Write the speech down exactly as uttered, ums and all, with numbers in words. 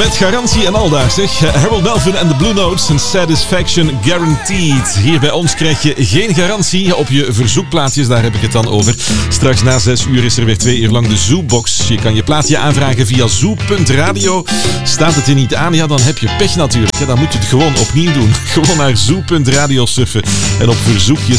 Met garantie en aldaar, zeg. Harold Melvin en de Blue Notes en Satisfaction Guaranteed. Hier bij ons krijg je geen garantie op je verzoekplaatjes, daar heb ik het dan over. Straks na zes uur is er weer twee uur lang de Zoobox. Je kan je plaatje aanvragen via zoo punt radio. Staat het er niet aan, ja, dan heb je pech natuurlijk. Ja, dan moet je het gewoon opnieuw doen. Gewoon naar zoo punt radio surfen en op verzoekjes